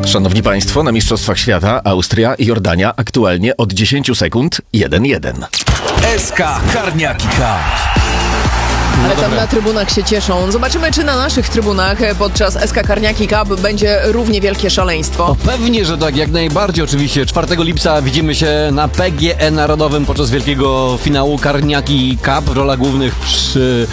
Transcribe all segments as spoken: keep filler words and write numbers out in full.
Szanowni Państwo, na Mistrzostwach Świata Austria i Jordania aktualnie od dziesięć sekund jeden jeden. S K Karniaki Cup. Ale tam na trybunach się cieszą. Zobaczymy, czy na naszych trybunach podczas S K Karniaki Cup będzie równie wielkie szaleństwo. O, pewnie, że tak, jak najbardziej oczywiście. czwartego lipca widzimy się na P G E Narodowym podczas wielkiego finału Karniaki Cup. W rolach głównych przy...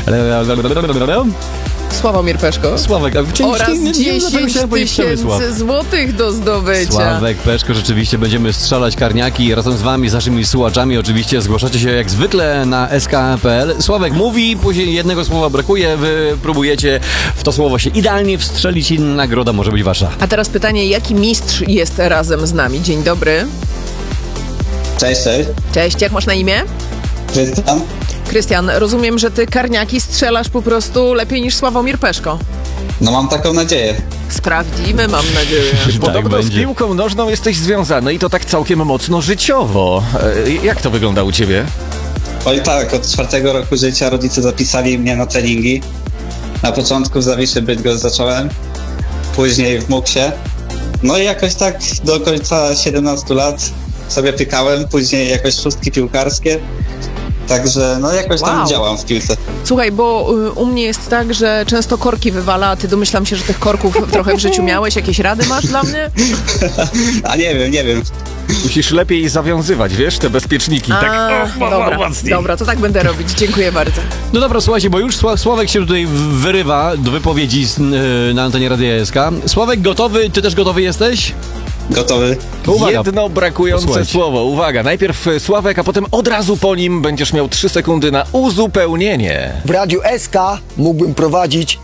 Sławomir Peszko. Sławek, a czy oraz nie, nie, nie, dziesięć tysięcy złotych do zdobycia. Sławek Peszko, rzeczywiście będziemy strzelać karniaki razem z wami, z naszymi słuchaczami. Oczywiście zgłaszacie się jak zwykle na S K kropka P L. Sławek mówi, później jednego słowa brakuje, wy próbujecie w to słowo się idealnie wstrzelić i nagroda może być wasza. A teraz pytanie, jaki mistrz jest razem z nami? Dzień dobry. Cześć, cześć. Cześć, jak masz na imię? Krystian. Krystian, rozumiem, że ty karniaki strzelasz po prostu lepiej niż Sławomir Peszko. No mam taką nadzieję. Sprawdzimy, mam nadzieję. Podobno tak z będzie. piłką nożną jesteś związany i to tak całkiem mocno życiowo. E, Jak to wygląda u ciebie? Oj tak, od czwartego roku życia rodzice zapisali mnie na treningi. Na początku w Zawiszy Bydgoszcz zacząłem, później w Muksie. No i jakoś tak do końca siedemnastu lat sobie pykałem, później jakoś szóstki piłkarskie. Także no jakoś tam Wow. działam w piłce. Słuchaj, bo y, u mnie jest tak, że często korki wywala, a ty domyślam się, że tych korków trochę w życiu miałeś. Jakieś rady masz dla mnie? A nie wiem, nie wiem. Musisz lepiej zawiązywać, wiesz, te bezpieczniki. A, tak. O, dobra, mocniej. dobra, to tak będę robić. Dziękuję bardzo. No dobra, słuchajcie, bo już Sła- Sławek się tutaj wyrywa do wypowiedzi z, yy, na antenie Radia S K. Sławek gotowy? Ty też gotowy jesteś? Gotowy? Uwaga. Jedno brakujące Posłuchajcie. słowo. Uwaga, najpierw Sławek, a potem od razu po nim będziesz miał trzy sekundy na uzupełnienie. W Radiu S K mógłbym prowadzić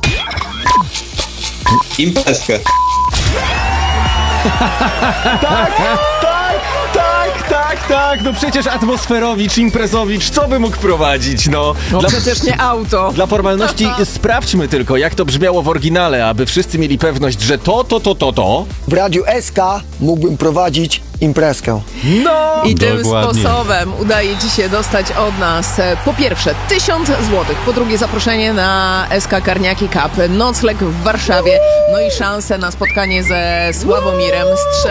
Imprezkę. Tak, tak, tak, tak. No przecież atmosferowicz, imprezowicz, co by mógł prowadzić, no. No Dla, przecież nie auto. dla formalności sprawdźmy tylko, jak to brzmiało w oryginale, aby wszyscy mieli pewność, że to, to, to, to, to. w Radiu S K mógłbym prowadzić imprezkę. No! I tym Dokładnie. sposobem udaje ci się dostać od nas e, po pierwsze tysiąc złotych, po drugie zaproszenie na S K Karniaki Cup, nocleg w Warszawie, no i szansę na spotkanie ze Sławomirem. Strzel-